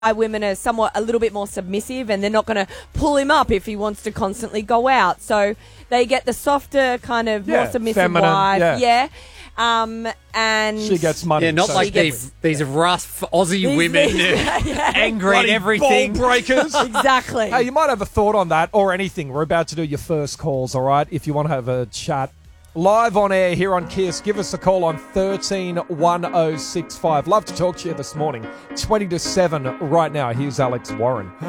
women are somewhat a little bit more submissive, and they're not going to pull him up if he wants to constantly go out. So they get the softer, kind of more submissive feminine, wife. yeah. And she gets money. Yeah, not so like these rough Aussie women angry at everything. Ball breakers. Exactly. Hey, you might have a thought on that or anything. We're about to do your first calls, all right? If you want to have a chat live on air here on KISS, give us a call on 131065. Love to talk to you this morning. 20 to 7 right now. Here's Alex Warren.